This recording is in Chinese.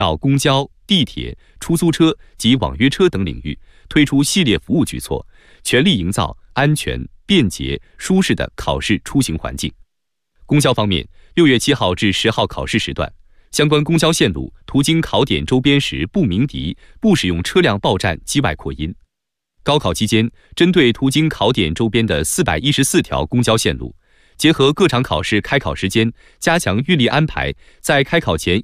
到公交、地铁、出租车及网约车等领域推出系列服务举措，全力营造安全、便捷、舒适的考试出行环境。公交方面，6月7号至10号考试时段，相关公交线路途经考点周边时不鸣笛、不使用车辆报站机外扩音。高考期间，针对途经考点周边的414条公交线路，结合各场考试开考时间，加强预例安排，在开考前